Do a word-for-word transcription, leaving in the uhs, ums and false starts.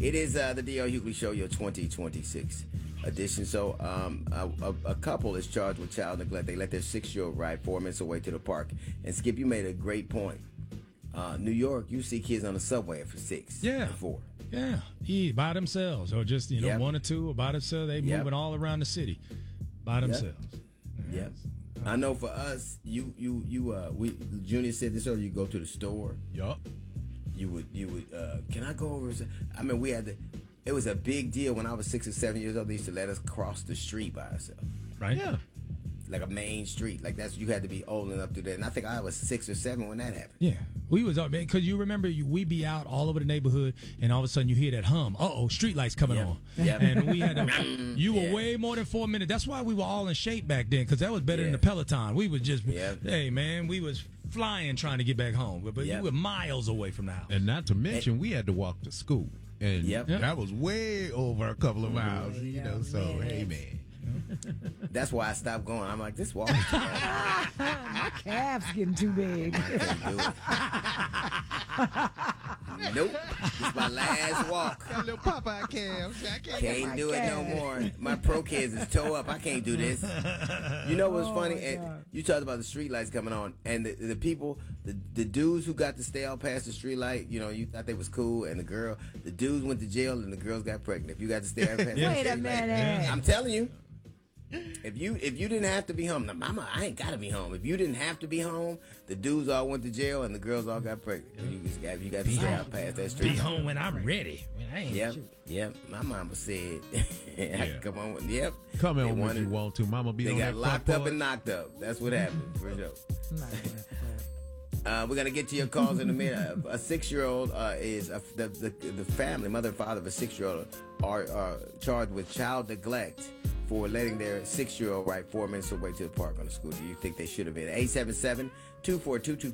It is uh, the D L Hughley Show, your twenty twenty-six edition. So um, a, a, a couple is charged with child neglect. They let their six-year-old ride four minutes away to the park. And Skip, you made a great point. Uh, New York, you see kids on the subway for six yeah. and four. Yeah, yeah, by themselves, or just, you know, yep. one or two, or by themselves. They yep. moving all around the city by themselves. Yep. yep. I know for us, you, you, you, uh, we, Junior said this earlier, you go to the store. Yup. You would, you would, uh, can I go over? I mean, we had to, it was a big deal when I was six or seven years old. They used to let us cross the street by ourselves. Right? Yeah. Like a main street. Like that's, you had to be old enough to do that. And I think I was six or seven when that happened. Yeah. We was, because you remember, you, we be out all over the neighborhood, and all of a sudden you hear that hum. Uh-oh, street lights coming yep. on. Yep. And we had to, you were yeah. way more than four minutes. That's why we were all in shape back then, because that was better yeah. than the Peloton. We was just, yep. hey, man, we was flying trying to get back home. But, but yep. you were miles away from the house. And not to mention, we had to walk to school. And yep. that was way over a couple of miles, you yeah, know, so, man. hey, man. That's why I stopped going. I'm like, this walk is My calf's getting too big. I can't do it. Nope. This is my last walk. Got a little Popeye calves. I can't, Can't do it no more. My pro kids is toe up. I can't do this. You know what's Oh, funny? my And God. you talked about the street lights coming on, and the, the people, the, the dudes who got to stay out past the street light, you know, you thought they was cool, and the girl, the dudes went to jail, and the girls got pregnant. If you got to stay out past the Wait street a light, minute. I'm telling you. If you if you didn't have to be home, now mama, I ain't gotta be home. If you didn't have to be home, the dudes all went to jail and the girls all got pregnant. You just got you got to stay out past that street. Be home when I'm ready. When I ain't Yep, yep. My mama said, I Yeah. can come on with, yep. Come They on when wanted- you want to. Mama be They on got that locked front up and porch. knocked up. That's what happened, for sure. Not gonna Uh, we're gonna get to your calls in a minute. A six-year-old uh, is uh, the, the the family, mother and father of a six-year-old are, are charged with child neglect for letting their six-year-old ride four minutes away to the park on the scooter. You think they should have been? eight seven seven, two four two, two